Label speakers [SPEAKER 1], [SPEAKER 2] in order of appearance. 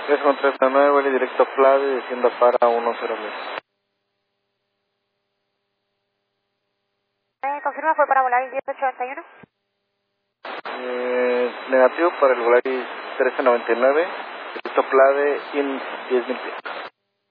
[SPEAKER 1] 339, vuelo directo Plade, descienda para 10.000.
[SPEAKER 2] Confirma, fue para Volaris 1891.
[SPEAKER 1] Negativo para el Volaris 1399, directo Plade, en 10.000 pies.